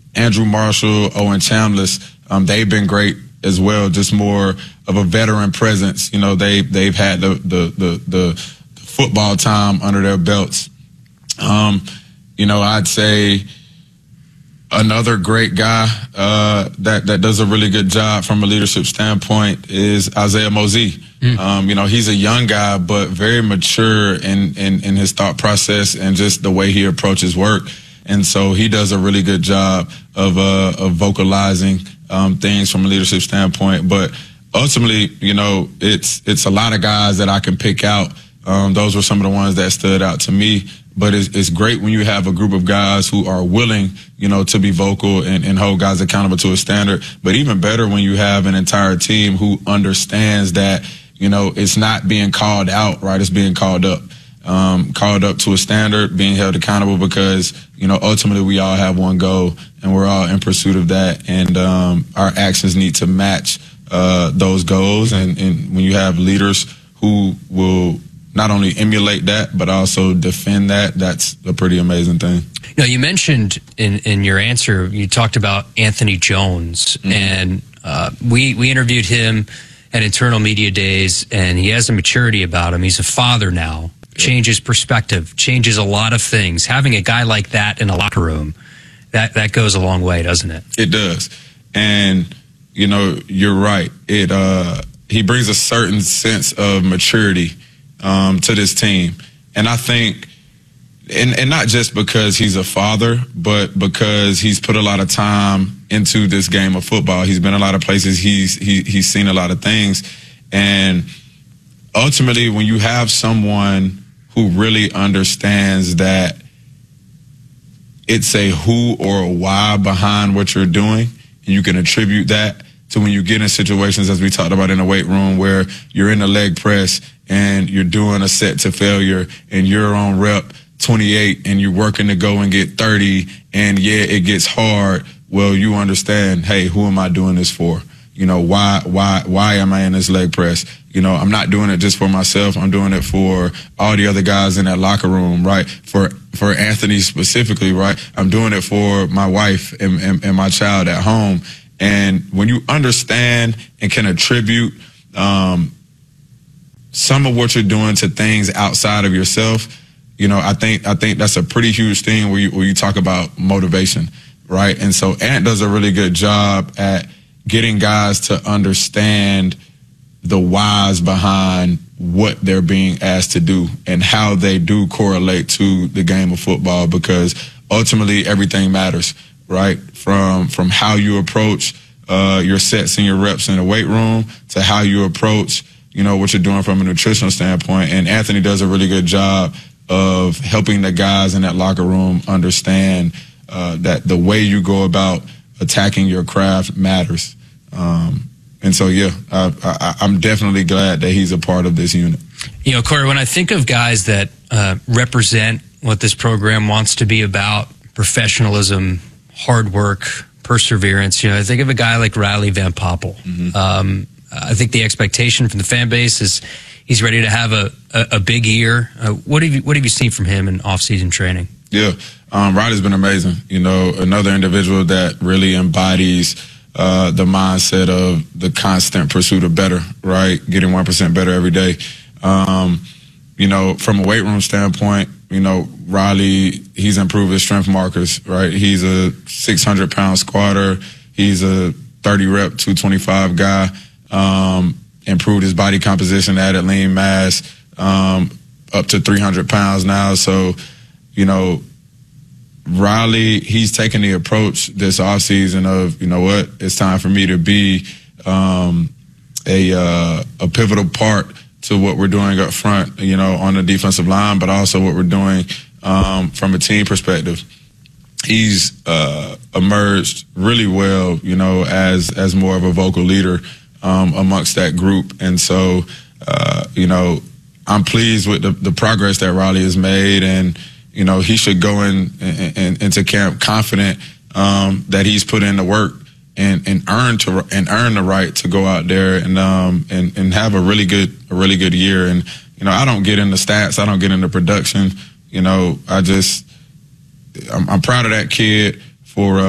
Andrew Marshall, Owen Chambliss, they've been great as well. Just more of a veteran presence. You know, they've had the football time under their belts. You know, I'd say another great guy that does a really good job from a leadership standpoint is Isaiah Mosey. You know, he's a young guy, but very mature in his thought process and just the way he approaches work. And so he does a really good job of vocalizing things from a leadership standpoint. But ultimately, you know, it's a lot of guys that I can pick out. Those were some of the ones that stood out to me. But it's great when you have a group of guys who are willing, you know, to be vocal and hold guys accountable to a standard. But even better when you have an entire team who understands that, you know, it's not being called out, right? It's being called up. Called up to a standard, being held accountable, because, you know, ultimately we all have one goal and we're all in pursuit of that. And our actions need to match those goals. And when you have leaders who will not only emulate that, but also defend that, that's a pretty amazing thing. You know, you mentioned in your answer, you talked about Anthony Jones, and we interviewed him at Internal Media Days, and he has a maturity about him. He's a father now, changes perspective, changes a lot of things. Having a guy like that in a locker room, that goes a long way, doesn't it? It does. And, you know, you're right. He brings a certain sense of maturity to this team. And I think, and not just because he's a father, but because he's put a lot of time into this game of football. He's been a lot of places. He's seen a lot of things. And ultimately, when you have someone who really understands that it's a who or a why behind what you're doing, and you can attribute that to when you get in situations, as we talked about in the weight room, where you're in the leg press and you're doing a set to failure and you're on rep 28 and you're working to go and get 30, and yeah, it gets hard. Well, you understand, hey, who am I doing this for? You know, why am I in this leg press? You know, I'm not doing it just for myself. I'm doing it for all the other guys in that locker room, right? For Anthony specifically, right? I'm doing it for my wife and my child at home. And when you understand and can attribute some of what you're doing to things outside of yourself, you know, I think that's a pretty huge thing where you talk about motivation, right? And so Ant does a really good job at getting guys to understand the whys behind what they're being asked to do and how they do correlate to the game of football, because ultimately everything matters, right? From how you approach your sets and your reps in the weight room to how you approach, you know, what you're doing from a nutritional standpoint. And Anthony does a really good job of helping the guys in that locker room understand that the way you go about attacking your craft matters. And so, yeah, I'm definitely glad that he's a part of this unit. You know, Corey, when I think of guys that represent what this program wants to be about, professionalism, hard work, perseverance, you know, I think of a guy like Riley Van Poppel. I think the expectation from the fan base is he's ready to have a big year. What have you seen from him in off-season training? Yeah, Riley's been amazing. You know, another individual that really embodies the mindset of the constant pursuit of better, right? Getting 1% better every day. You know, from a weight room standpoint, you know, Riley, he's improved his strength markers, right? He's a 600-pound squatter. He's a 30-rep, 225 guy. Improved his body composition, added lean mass, up to 300 pounds now. So, you know, Riley, he's taken the approach this offseason of, you know what, it's time for me to be a pivotal part to what we're doing up front, you know, on the defensive line, but also what we're doing from a team perspective. He's emerged really well, you know, as more of a vocal leader amongst that group. And so, you know, I'm pleased with the progress that Riley has made, and you know, he should go into camp confident that he's put in the work and earn the right to go out there and have a really good year. And you know, I don't get into stats, I don't get into production. You know, I'm proud of that kid for